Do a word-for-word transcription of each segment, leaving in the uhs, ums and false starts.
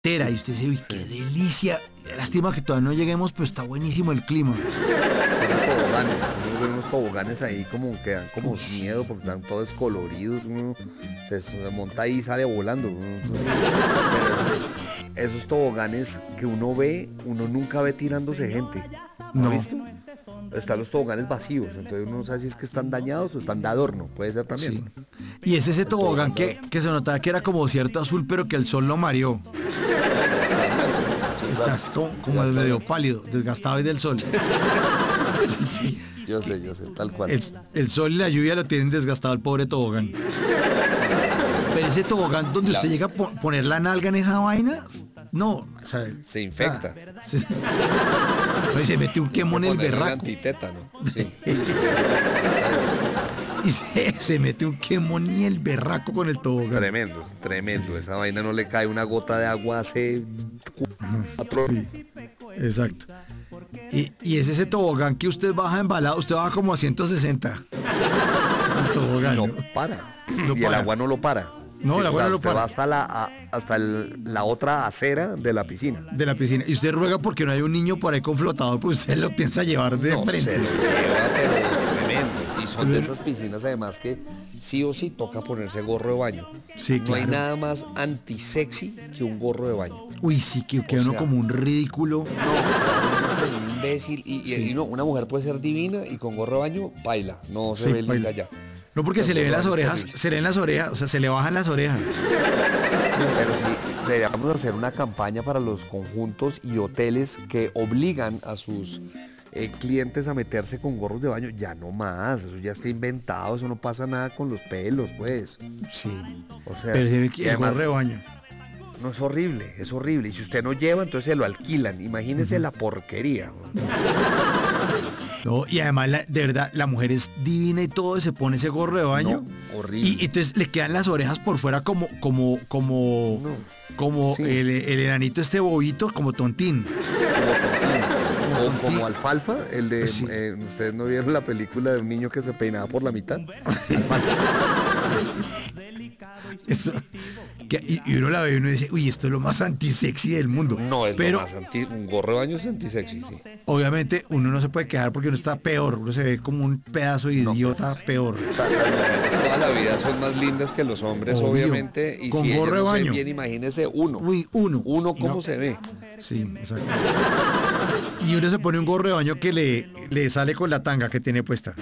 carretera y usted dice, uy, qué delicia. Lástima que todavía no lleguemos, pero está buenísimo el clima. Unos toboganes, uno ve unos toboganes ahí como que dan como miedo porque están todos coloridos, uno se, se monta ahí y sale volando. Uno, eso sí. Pero esos, esos toboganes que uno ve, uno nunca ve tirándose gente. ¿No, No. ha visto? Están los toboganes vacíos, entonces uno no sabe si es que están dañados o están de adorno, puede ser también. Sí. ¿No? Y es ese tobogán que, que se notaba que era como cierto azul, pero que el sol lo mareó. Está así como, como el medio pálido, desgastado y del sol. Sí. Yo sé, yo sé, tal cual. El, el sol y la lluvia lo tienen desgastado al pobre tobogán. Pero ese tobogán donde La- usted llega a po- poner la nalga en esa vaina, no, o sea, Se infecta. ah, se, no, y se mete un quemón en el Ponerle berraco. antitétano. Sí. Y se, se mete un quemón y el berraco con el tobogán. Tremendo, tremendo. Esa vaina no le cae una gota de agua hace cuatro. Sí, exacto. Y, y es ese tobogán que usted baja embalado, usted baja como a ciento sesenta. El tobogán, No ¿no? para. No y el para. agua no lo para. No, el agua no lo usted para. va hasta la, a- hasta el- la otra acera de la piscina. De la piscina. Y usted ruega porque no hay un niño por ahí con flotador, pues usted lo piensa llevar de No, frente. se lo lleva, pero tremendo. Y son de Pero- esas piscinas además que sí o sí toca ponerse gorro de baño. Sí, No hay claro. nada más antisexy que un gorro de baño. Uy, sí, que queda O uno sea, como un ridículo. No, un imbécil. Y, y- Sí. y no, una mujer puede ser divina y con gorro de baño baila. No se Sí, ve linda baila. ya. No, porque Con se le ven gorro las de baño orejas, terrible. se le ven las orejas, o sea, se le bajan las orejas. Pero sí, deberíamos hacer una campaña para los conjuntos y hoteles que obligan a sus eh, clientes a meterse con gorros de baño. Ya no más, eso ya está inventado, eso no pasa nada con los pelos, pues. Sí. O sea, Pero se ve y que el además, gorro de baño. no es horrible, es horrible. Y si usted no lleva, entonces se lo alquilan. Imagínese la porquería. No, y además, la- de verdad, la mujer es divina y todo, y se pone ese gorro de baño. No, horrible. Y, y entonces le quedan las orejas por fuera como, como, como, No. como Sí. el, el enanito este bobito, como tontín. O como Alfalfa, el de... Sí. eh, ¿ustedes no vieron la película de un niño que se peinaba por la mitad? Eso, que- y, y uno la ve y uno dice, uy, esto es lo más antisexy del mundo. No, es Pero lo más anti... Un gorro de baño es antisexy, sí. obviamente uno no se puede quejar porque uno está peor, uno se ve como un pedazo de No, idiota peor. O sea, las mujeres toda la vida son más lindas que los hombres, Obvio. obviamente. Y Con si gorro ellas de no se ven baño. bien, imagínese uno. Uy, uno. Uno cómo No. se ve. Sí, exacto. Y uno se pone un gorro de baño que le, le sale con la tanga que tiene puesta.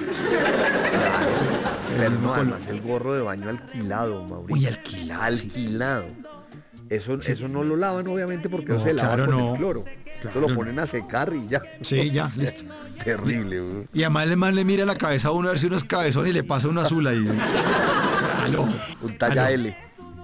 Pero mismo no, color. además el gorro de baño alquilado, Mauricio. Uy, alquilado, Alquilado. Eso, eso no lo lavan, obviamente, porque No, eso se lava claro, con no. el cloro. Claro. Eso lo ponen a secar y ya. Sí, ya, O sea, listo. Terrible, güey. Y además el man le mira la cabeza a uno a ver si uno es cabezón y le pasa una azul ahí. Aló. Un talla Aló. L.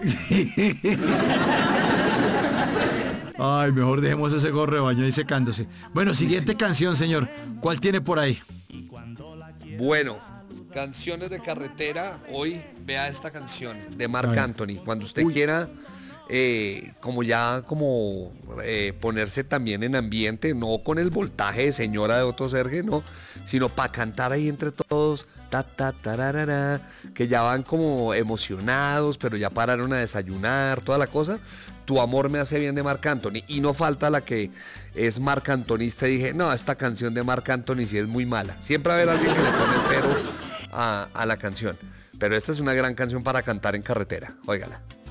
Ay, mejor dejemos ese gorro de baño ahí secándose. Bueno, siguiente canción, señor. ¿Cuál tiene por ahí? Bueno, canciones de carretera. Hoy vea esta canción de Marc A ver. Anthony. Cuando usted Uy. quiera, eh, como ya como eh, ponerse también en ambiente, no con el voltaje de señora de Otto Serge, no, sino para cantar ahí entre todos, ta ta tararara, que ya van como emocionados, pero ya pararon a desayunar, toda la cosa. Tu amor me hace bien de Marc Anthony. Y no falta la que es Marc Anthonista. Dije, no, esta canción de Marc Anthony sí es muy mala. Siempre va a haber alguien que le pone el pero a, a la canción. Pero esta es una gran canción para cantar en carretera. Óigala.